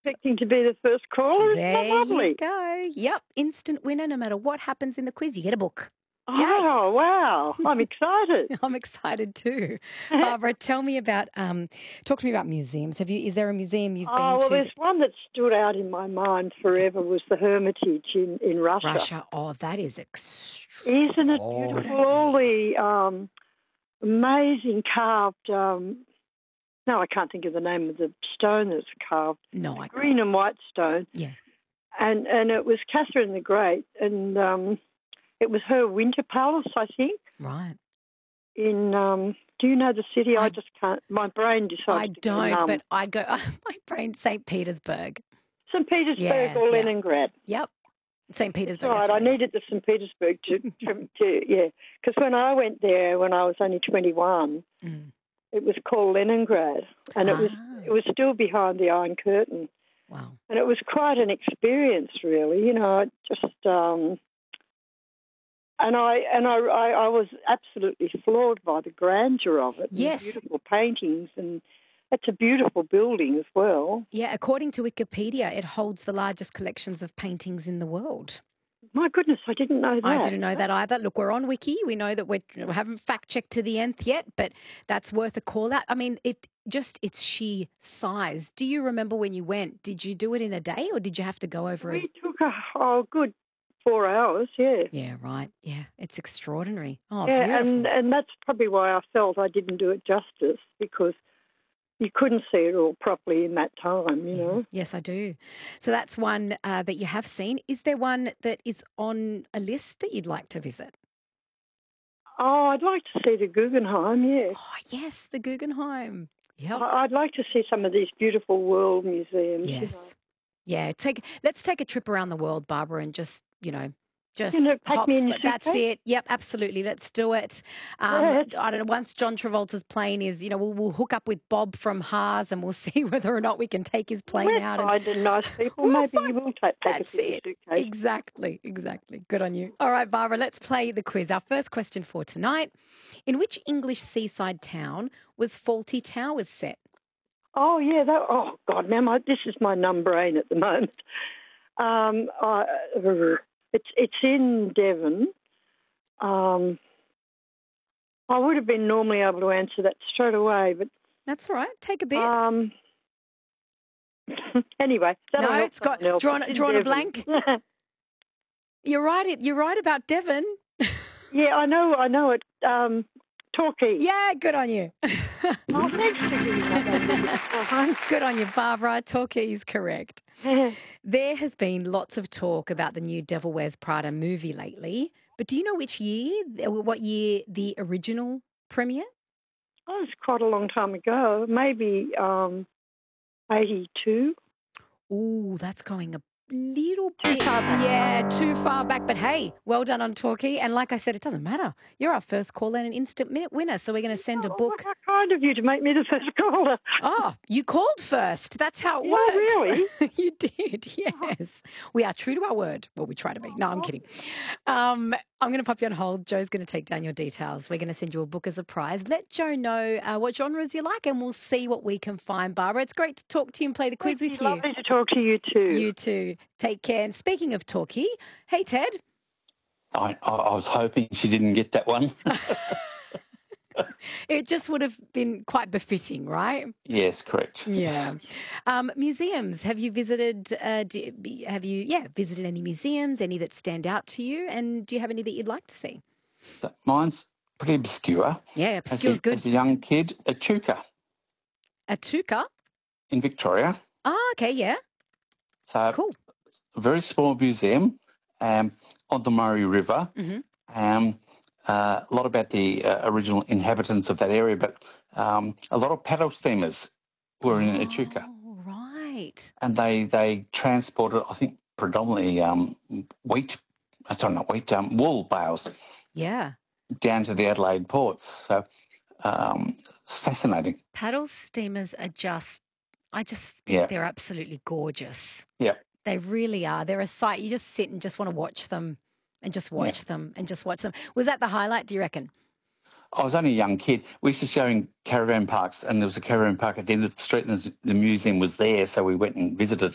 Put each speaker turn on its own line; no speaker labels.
expecting to be the first caller. Isn't that
There
lovely?
you go. Yep, instant winner. No matter what happens in the quiz, you get a book.
Oh, wow. I'm excited.
I'm excited too. Barbara, tell me about, talk to me about museums. Is there a museum you've been to?
Well, there's one that stood out in my mind forever was the Hermitage in Russia.
Russia. Oh, that is extraordinary.
Isn't it beautiful? All the amazing carved, no, I can't think of the name of the stone that's carved.
No, I can't.
Green and white stone.
Yeah.
And it was Catherine the Great, and it was her winter palace, I think.
Right.
In, do you know the city? I just can't, my brain decides to go numb.
But I go, my brain, St. Petersburg.
St. Petersburg or Leningrad.
Yep. St. Petersburg.
That's right. I needed the St. Petersburg to because when I went there when I was only 21, it was called Leningrad, and it was still behind the Iron Curtain.
Wow. And
it was quite an experience, really. You know, just and I was absolutely floored by the grandeur of it.
Yes.
And beautiful paintings, and it's a beautiful building as well.
Yeah, according to Wikipedia, it holds the largest collections of paintings in the world.
My goodness, I didn't know that.
I didn't know that either. Look, we're on Wiki. We know that we haven't fact-checked to the nth yet, but that's worth a call-out. I mean, its sheer size. Do you remember when you went? Did you do it in a day or did you have to go over it?
We took a good 4 hours, yeah.
Yeah, right. Yeah, it's extraordinary. Oh,
yeah,
beautiful.
and that's probably why I felt I didn't do it justice, because you couldn't see it all properly in that time, you know.
Yes, I do. So that's one that you have seen. Is there one that is on a list that you'd like to visit?
Oh, I'd like to see the Guggenheim, yes.
Oh, yes, the Guggenheim. Yep.
I'd like to see some of these beautiful world museums.
Yes.
You know.
Yeah, let's take a trip around the world, Barbara, and just
pack me in your suitcase?
That's it. Yep, absolutely. Let's do it. I don't know. Once John Travolta's plane is, we'll hook up with Bob from Haas and we'll see whether or not we can take his plane out.
We're kind and nice people. Maybe you will take
that's
us in your
it.
suitcase.
Exactly. Good on you. All right, Barbara, let's play the quiz. Our first question for tonight. In which English seaside town was Fawlty Towers set?
Oh, yeah. God, now this is my numb brain at the moment. It's in Devon. I would have been normally able to answer that straight away, but
that's all right. Take a bit.
Anyway,
no, it's got drawn a blank. You're right. You're right about Devon.
Yeah, I know it. Torquay.
Yeah, good on you.
Oh, thanks for giving that.
Good on you, Barbara. Torquay is correct. There has been lots of talk about the new Devil Wears Prada movie lately, but do you know what year the original premiere?
Oh, it's quite a long time ago. Maybe 82.
Oh, that's going a little bit, too far back. But hey, well done on Torquay. And like I said, it doesn't matter. You're our first caller and an instant minute winner. So we're going to send a book.
How kind of you to make me the first caller.
Oh, you called first. That's how it
works.
Really? You did, yes. We are true to our word. Well, we try to be. No, I'm kidding. I'm going to pop you on hold. Joe's going to take down your details. We're going to send you a book as a prize. Let Joe know what genres you like and we'll see what we can find. Barbara, it's great to talk to you and play the quiz with you.
Lovely to talk to you too.
You too. Take care. And speaking of Torquay, hey, Ted.
I was hoping she didn't get that one.
It just would have been quite befitting, right?
Yes, correct.
Yeah. Museums. Have you visited? Visited any museums? Any that stand out to you? And do you have any that you'd like to see?
Mine's pretty obscure.
Yeah, obscure's good.
As a young kid, Echuca.
Echuca?
In Victoria.
Oh, okay, yeah.
So
cool.
A very small museum on the Murray River.
Mm-hmm.
A lot about the original inhabitants of that area, but a lot of paddle steamers were in Echuca.
Oh, right.
And they transported, I think, predominantly wool bales.
Yeah.
Down to the Adelaide ports. So it's fascinating.
Paddle steamers are I just think they're absolutely gorgeous.
Yeah.
They really are. They're a sight. You just sit and just want to watch them. And just watch them and just watch them. Was that the highlight, do you reckon?
I was only a young kid. We used to go in caravan parks, and there was a caravan park at the end of the street, and the museum was there, so we went and visited.